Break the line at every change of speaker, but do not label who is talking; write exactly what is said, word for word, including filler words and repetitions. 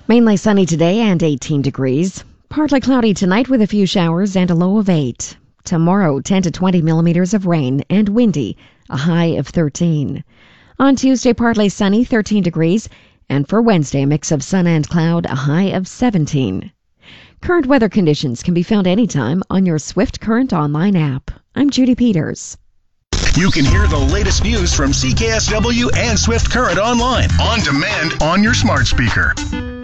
Mainly sunny today and eighteen degrees. Partly cloudy tonight with a few showers and a low of eight. Tomorrow, ten to twenty millimeters of rain and windy, a high of thirteen. On Tuesday, partly sunny, thirteen degrees. And for Wednesday, a mix of sun and cloud, a high of seventeen. Current weather conditions can be found anytime on your Swift Current online app. I'm Judy Peters.
You can hear the latest news from C K S W and Swift Current online, on demand, on your smart speaker.